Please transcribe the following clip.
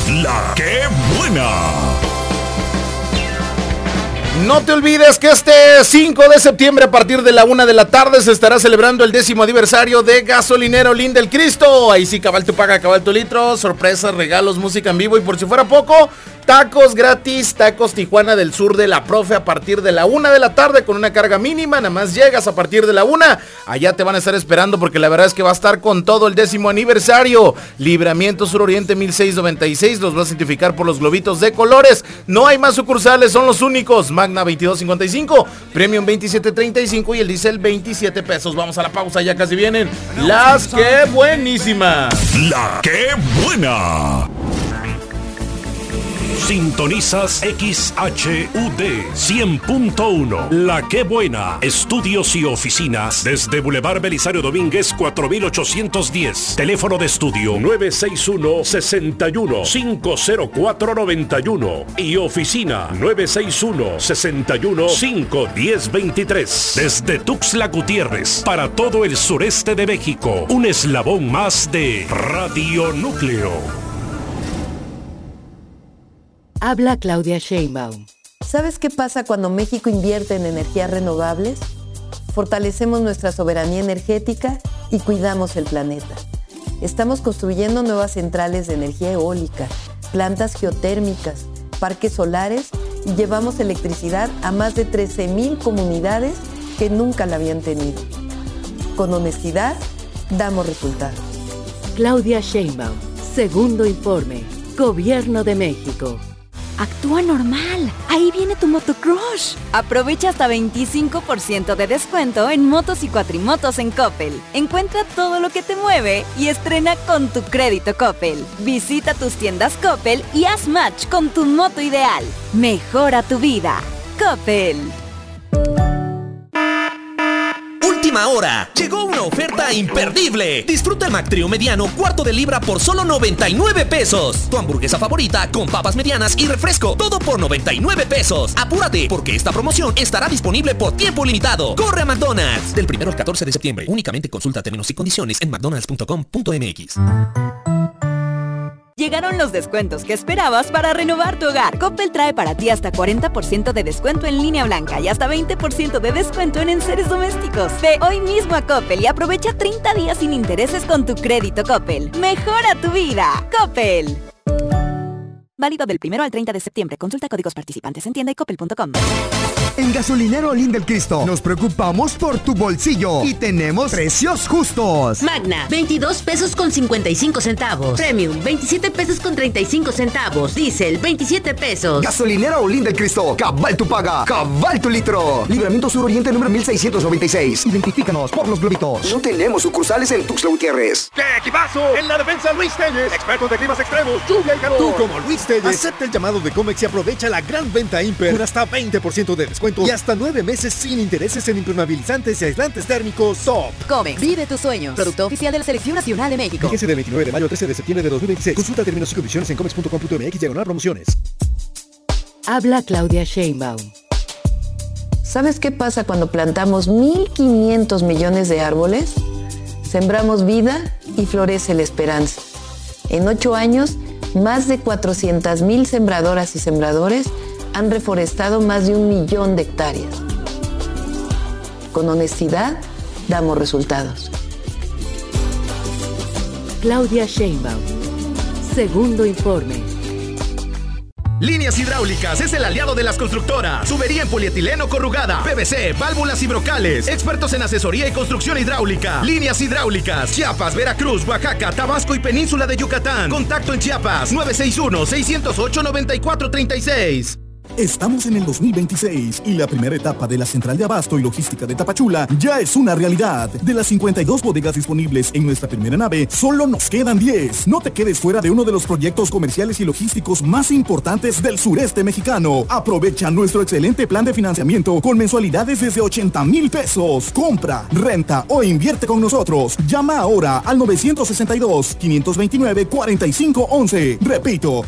La que buena. No te olvides que este 5 de septiembre a partir de la 1 de la tarde se estará celebrando el 10º aniversario de Gasolinero Olín del Cristo. Ahí sí, cabal tu paga, cabal tu litro, sorpresas, regalos, música en vivo y por si fuera poco, tacos gratis, Tacos Tijuana del Sur de la Profe a partir de la 1 de la tarde con una carga mínima. Nada más llegas a partir de la 1, allá te van a estar esperando porque la verdad es que va a estar con todo el 10º aniversario. Libramiento Sur Oriente 1696, los vas a identificar por los globitos de colores. No hay más sucursales, son los únicos. Magna 22.55, Premium 27.35 y el diésel 27 pesos. Vamos a la pausa, ya casi vienen las que buenísimas. La que buena. Sintonizas XHUD 100.1. La que buena. Estudios y oficinas desde Boulevard Belisario Domínguez 4810. Teléfono de estudio 961-61-50491 y oficina 961-61-51023. Desde Tuxtla Gutiérrez para todo el sureste de México. Un eslabón más de Radio Núcleo. Habla Claudia Sheinbaum. ¿Sabes qué pasa cuando México invierte en energías renovables? Fortalecemos nuestra soberanía energética y cuidamos el planeta. Estamos construyendo nuevas centrales de energía eólica, plantas geotérmicas, parques solares y llevamos electricidad a más de 13,000 comunidades que nunca la habían tenido. Con honestidad, damos resultados. Claudia Sheinbaum. Segundo informe. Gobierno de México. Actúa normal. Ahí viene tu motocrush. Aprovecha hasta 25% de descuento en motos y cuatrimotos en Coppel. Encuentra todo lo que te mueve y estrena con tu crédito Coppel. Visita tus tiendas Coppel y haz match con tu moto ideal. Mejora tu vida. Coppel. Última hora, llegó una oferta imperdible. Disfruta el Mac Trio mediano cuarto de libra por solo 99 pesos. Tu hamburguesa favorita con papas medianas y refresco, todo por 99 pesos. Apúrate, porque esta promoción estará disponible por tiempo limitado. Corre a McDonald's. Del 1 al 14 de septiembre. Únicamente consulta términos y condiciones en mcdonalds.com.mx. Llegaron los descuentos que esperabas para renovar tu hogar. Coppel trae para ti hasta 40% de descuento en línea blanca y hasta 20% de descuento en enseres domésticos. Ve hoy mismo a Coppel y aprovecha 30 días sin intereses con tu crédito Coppel. Mejora tu vida. Coppel. Válido del 1 al 30 de septiembre. Consulta códigos participantes en tienda y coppel.com. En Gasolinero Olín del Cristo nos preocupamos por tu bolsillo y tenemos precios justos. Magna, 22 pesos con 55 centavos. Premium, 27 pesos con 35 centavos. Diesel, 27 pesos. Gasolinero Olín del Cristo. Cabal tu paga, cabal tu litro. Libramiento Sur Oriente número 1696. Identifícanos por los globitos. No tenemos sucursales en Tuxtla Gutiérrez. ¡Qué equipazo! En la defensa Luis Telles, expertos de climas extremos, lluvia y calor. Tú como Luis Telles, acepta el llamado de Comex y aprovecha la gran venta Imper con hasta 20% de descuento y hasta 9 meses sin intereses en impermeabilizantes y aislantes térmicos Top. Comex, vive tus sueños. Producto oficial de la Selección Nacional de México. Fíjese del 29 de mayo al 13 de septiembre de 2026. Consulta términos y condiciones en comex.com.mx/promociones. Habla Claudia Sheinbaum. ¿Sabes qué pasa cuando plantamos 1,500 millones de árboles? Sembramos vida y florece la esperanza. En 8 años, más de 400,000 sembradoras y sembradores han reforestado más de 1 millón de hectáreas. Con honestidad, damos resultados. Claudia Sheinbaum. Segundo informe. Líneas Hidráulicas es el aliado de las constructoras. Tubería en polietileno corrugada, PVC, válvulas y brocales. Expertos en asesoría y construcción hidráulica. Líneas Hidráulicas, Chiapas, Veracruz, Oaxaca, Tabasco y Península de Yucatán. Contacto en Chiapas, 961-608-9436. Estamos en el 2026 y la primera etapa de la Central de Abasto y Logística de Tapachula ya es una realidad. De las 52 bodegas disponibles en nuestra primera nave, solo nos quedan 10. No te quedes fuera de uno de los proyectos comerciales y logísticos más importantes del sureste mexicano. Aprovecha nuestro excelente plan de financiamiento con mensualidades desde 80,000 pesos. Compra, renta o invierte con nosotros. Llama ahora al 962-529-4511. Repito,